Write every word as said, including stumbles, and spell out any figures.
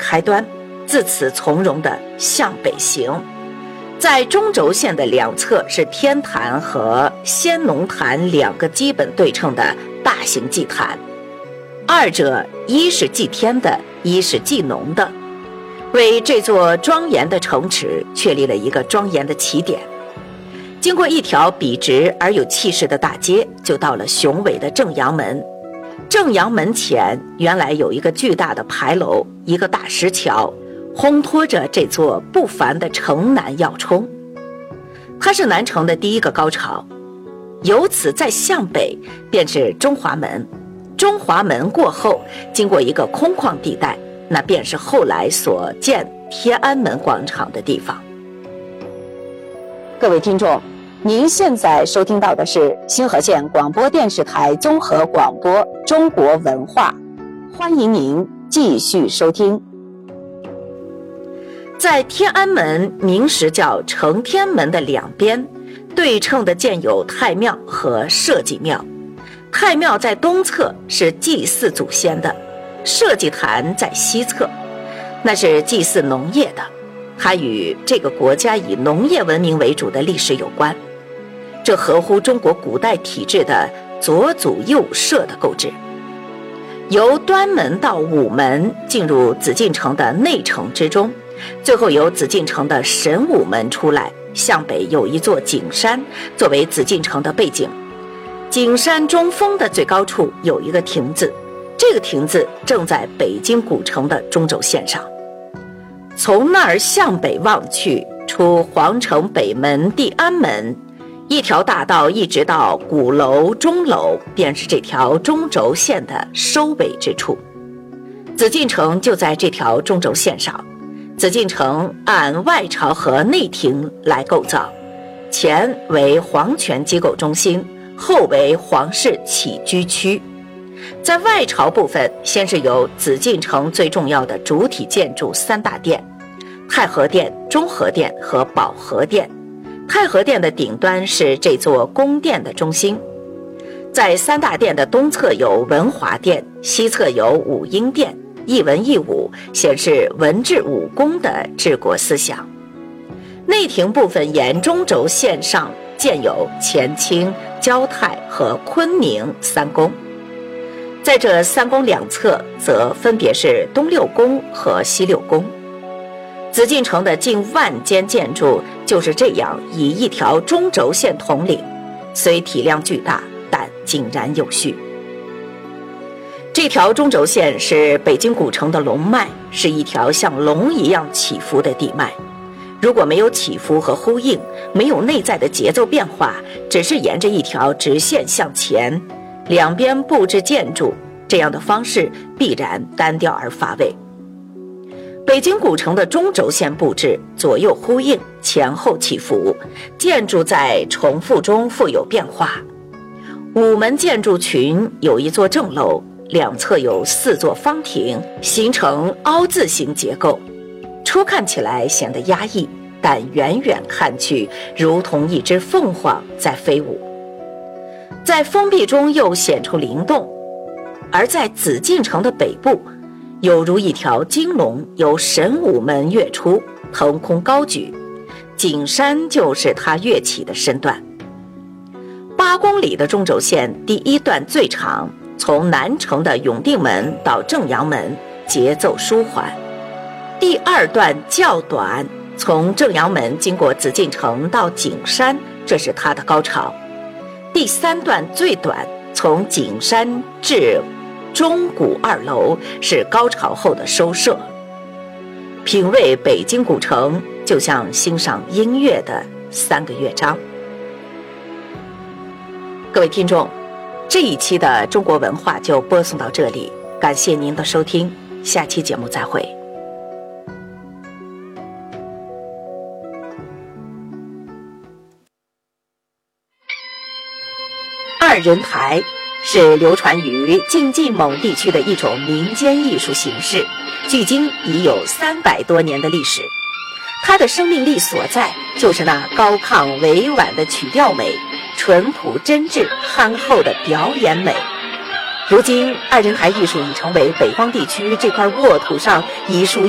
开端，自此从容地向北行。在中轴线的两侧是天坛和先农坛两个基本对称的大型祭坛，二者一是祭天的，一是祭农的，为这座庄严的城池确立了一个庄严的起点。经过一条笔直而有气势的大街，就到了雄伟的正阳门。正阳门前原来有一个巨大的牌楼，一个大石桥，烘托着这座不凡的城南要冲。它是南城的第一个高潮，由此再向北便是中华门。中华门过后，经过一个空旷地带，那便是后来所建天安门广场的地方。各位听众，您现在收听到的是新河县广播电视台综合广播中国文化，欢迎您继续收听。在天安门明时叫承天门的两边，对称的建有太庙和社稷庙。太庙在东侧，是祭祀祖先的；社稷坛在西侧，那是祭祀农业的。它与这个国家以农业文明为主的历史有关，这合乎中国古代体制的左祖右社的构制。由端门到午门进入紫禁城的内城之中，最后由紫禁城的神武门出来，向北有一座景山作为紫禁城的背景。景山中峰的最高处有一个亭子，这个亭子正在北京古城的中轴线上。从那儿向北望去，出皇城北门地安门，一条大道一直到鼓楼钟楼，便是这条中轴线的收尾之处。紫禁城就在这条中轴线上。紫禁城按外朝和内廷来构造，前为皇权机构中心，后为皇室起居区。在外朝部分，先是有紫禁城最重要的主体建筑三大殿：太和殿、中和殿和保和殿。太和殿的顶端是这座宫殿的中心。在三大殿的东侧有文华殿，西侧有武英殿，一文一武，显示文治武功的治国思想。内廷部分沿中轴线上建有乾清、交泰和坤宁三宫，在这三宫两侧则分别是东六宫和西六宫。紫禁城的近万间建筑就是这样以一条中轴线统领，虽体量巨大，但井然有序。这条中轴线是北京古城的龙脉，是一条像龙一样起伏的地脉。如果没有起伏和呼应，没有内在的节奏变化，只是沿着一条直线向前，两边布置建筑，这样的方式必然单调而乏味。北京古城的中轴线布置左右呼应，前后起伏，建筑在重复中富有变化。午门建筑群有一座正楼，两侧有四座方亭，形成凹字形结构，初看起来显得压抑，但远远看去如同一只凤凰在飞舞。在封闭中又显出灵动，而在紫禁城的北部，有如一条金龙由神武门跃出，腾空高举，景山就是它跃起的身段。八公里的中轴线第一段最长，从南城的永定门到正阳门，节奏舒缓。第二段较短，从正阳门经过紫禁城到景山，这是它的高潮。第三段最短，从景山至钟鼓二楼，是高潮后的收摄。品味北京古城，就像欣赏音乐的三个乐章。各位听众，这一期的中国文化就播送到这里，感谢您的收听，下期节目再会。二人台是流传于晋冀蒙地区的一种民间艺术形式，距今已有三百多年的历史。它的生命力所在，就是那高亢委婉的曲调美，淳朴真挚憨厚的表演美。如今二人台艺术已成为北方地区这块沃土上一树